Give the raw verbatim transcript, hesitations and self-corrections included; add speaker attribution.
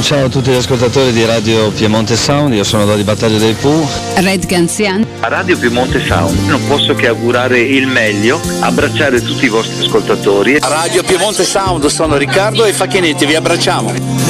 Speaker 1: un ciao a tutti gli ascoltatori di Radio Piemonte Sound, io sono Dodi Battaglio dei Pooh.
Speaker 2: Red Canzian.
Speaker 3: A Radio Piemonte Sound non posso che augurare il meglio, abbracciare tutti i vostri ascoltatori.
Speaker 4: A Radio Piemonte Sound sono Riccardo e Facchinetti, vi abbracciamo.